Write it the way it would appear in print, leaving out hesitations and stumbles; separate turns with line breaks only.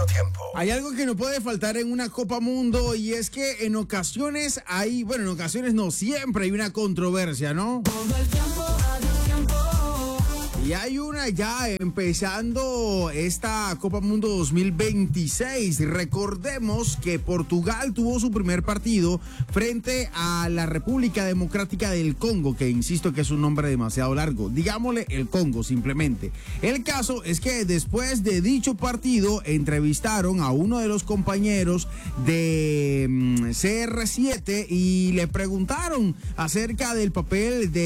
Hay algo que no puede faltar en una Copa Mundo y es que en ocasiones hay, bueno, en ocasiones no, siempre hay una controversia, ¿no? Y hay una ya empezando esta Copa Mundo 2026. Recordemos que Portugal tuvo su primer partido frente a la República Democrática del Congo, que insisto que es un nombre demasiado largo. Digámosle el Congo simplemente. El caso es que después de dicho partido entrevistaron a uno de los compañeros de CR7 y le preguntaron acerca del papel de